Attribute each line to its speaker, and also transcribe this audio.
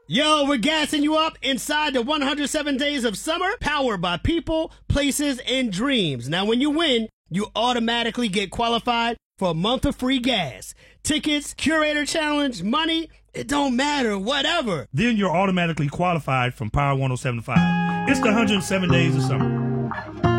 Speaker 1: Yo, we're gassing you up inside the 107 Days of Summer, powered by people, places, and dreams. Now, when you win, you automatically get qualified for a month of free gas. Tickets, curator challenge, money, it don't matter, whatever.
Speaker 2: Then you're automatically qualified from Power 107.5. It's the 107 Days of Summer.